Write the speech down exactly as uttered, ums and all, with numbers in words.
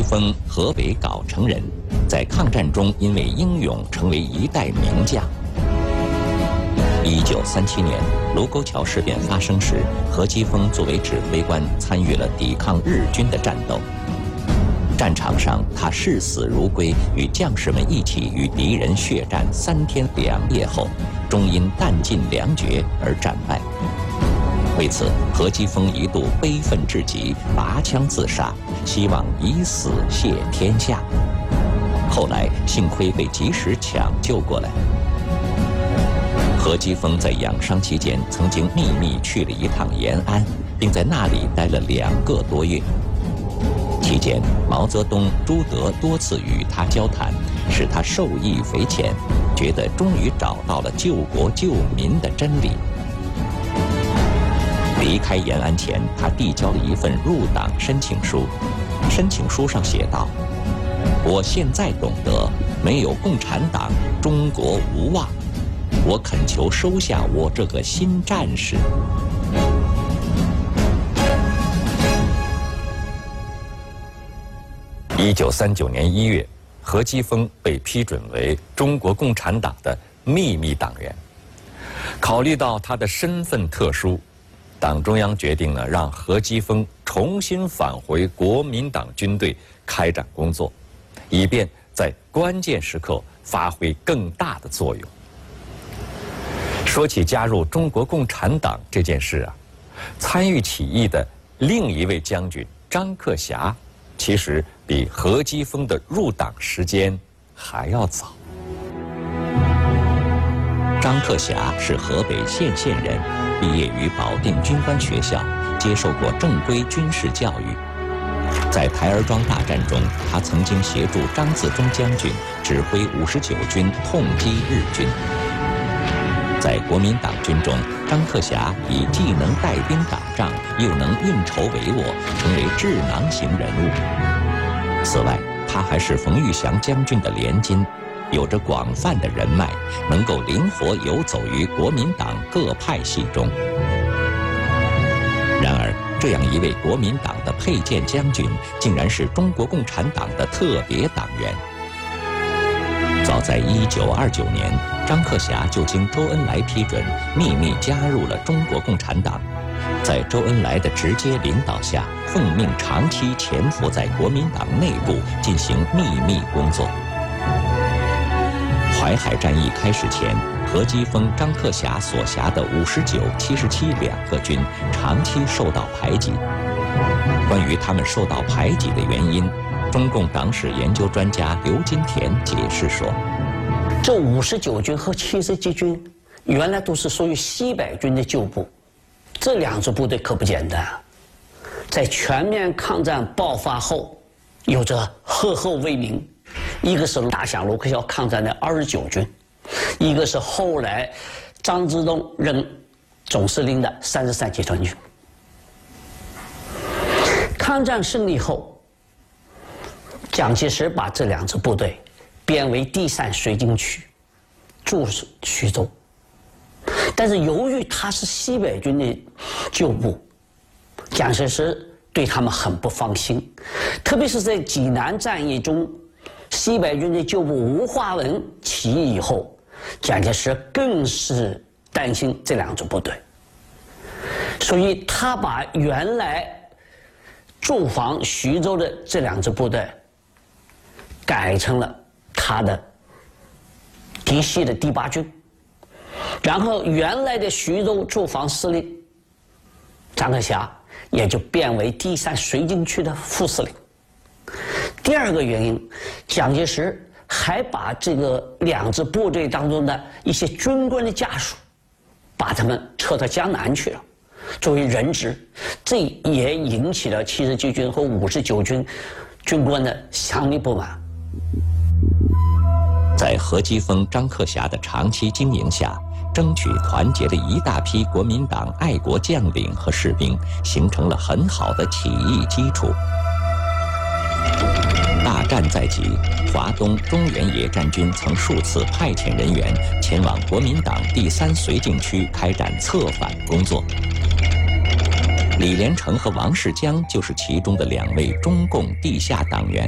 峰，河北藁城人，在抗战中因为英勇成为一代名将。一九三七年，卢沟桥事变发生时，何基丰作为指挥官参与了抵抗日军的战斗。战场上，他视死如归，与将士们一起与敌人血战三天两夜后，终因弹尽粮绝而战败。为此，何基丰一度悲愤至极，拔枪自杀，希望以死谢天下。后来幸亏被及时抢救过来。何基丰在养伤期间，曾经秘密去了一趟延安，并在那里待了两个多月。期间，毛泽东、朱德多次与他交谈，使他受益匪浅，觉得终于找到了救国救民的真理。离开延安前，他递交了一份入党申请书。申请书上写道：“我现在懂得，没有共产党，中国无望。我恳求收下我这个新战士。”一九三九年一月，何基丰被批准为中国共产党的秘密党员。考虑到他的身份特殊，党中央决定呢，让何基丰重新返回国民党军队开展工作，以便在关键时刻发挥更大的作用。说起加入中国共产党这件事啊，参与起义的另一位将军张克侠，其实比何基丰的入党时间还要早。张克侠是河北献县人，毕业于保定军官学校，接受过正规军事教育。在台儿庄大战中，他曾经协助张自忠将军指挥五十九军痛击日军。在国民党军中，张克侠以既能带兵打仗，又能运筹帷幄，成为智囊型人物。此外，他还是冯玉祥将军的连襟，有着广泛的人脉，能够灵活游走于国民党各派系中。然而，这样一位国民党的配件将军，竟然是中国共产党的特别党员。早在一九二九年，张克侠就经周恩来批准，秘密加入了中国共产党。在周恩来的直接领导下，奉命长期潜伏在国民党内部进行秘密工作。淮海战役开始前，何基丰、张克侠所辖的五十九、七十七两个军长期受到排挤。关于他们受到排挤的原因，中共党史研究专家刘金田解释说：“ 这五十九军和七十七军原来都是属于西北军的旧部，这两支部队可不简单。在全面抗战爆发后，有着赫赫威名。一个是打响卢沟桥抗战的二十九军，一个是后来张之洞任总司令的三十三集团军。抗战胜利后，蒋介石把这两支部队编为第三绥靖区，驻徐州。但是由于他是西北军的旧部，蒋介石对他们很不放心，特别是在济南战役中，西北军的旧部吴化文起义以后，蒋介石更是担心这两支部队，所以他把原来驻防徐州的这两支部队改成了他的嫡系的第八军，然后原来的徐州驻防司令张克侠也就变为第三绥靖区的副司令。第二个原因，蒋介石还把这个两支部队当中的一些军官的家属，把他们撤到江南去了，作为人质，这也引起了七十七军和五十九军军官的强烈不满。 在何基丰、张克侠的长期经营下，争取团结了一大批国民党爱国将领和士兵，形成了很好的起义基础。大战在即，华东中原野战军曾数次派遣人员前往国民党第三绥靖区开展策反工作。李连成和王世襄就是其中的两位中共地下党员。